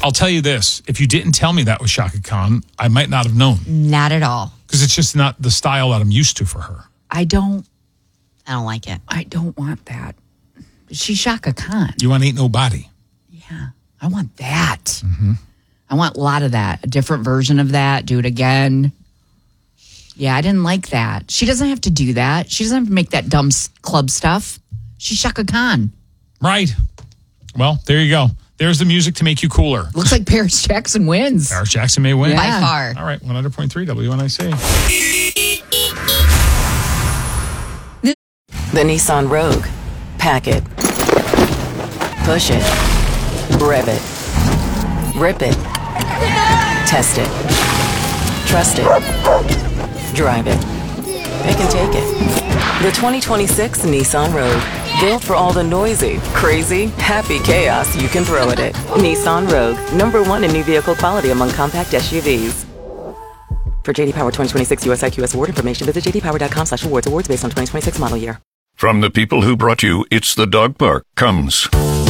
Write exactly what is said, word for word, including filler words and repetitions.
I'll tell you this. If you didn't tell me that was Shaka Khan, I might not have known. Not at all. Because it's just not the style that I'm used to for her. I don't. I don't like it. I don't want that. She's Shaka Khan. You want Ain't Nobody. Yeah. I want that. Mm-hmm. I want a lot of that. A different version of that. Do it again. Yeah, I didn't like that. She doesn't have to do that. She doesn't have to make that dumb club stuff. She's Shaka Khan. Right. Well, there you go. There's the music to make you cooler. Looks like Paris Jackson wins. Paris Jackson may win. Yeah. By far. All right, one hundred point three W N I C. The Nissan Rogue. Pack it. Push it. Rev it. Rip it. Test it. Trust it. Drive it. Pick and take it. The twenty twenty-six Nissan Rogue. Built for all the noisy, crazy, happy chaos you can throw at it. Nissan Rogue. Number one in new vehicle quality among compact S U Vs. For J D Power twenty twenty-six U S I Q S award information, visit j d power dot com slash awards. Awards based on twenty twenty-six model year. From the people who brought you It's the Dog Park comes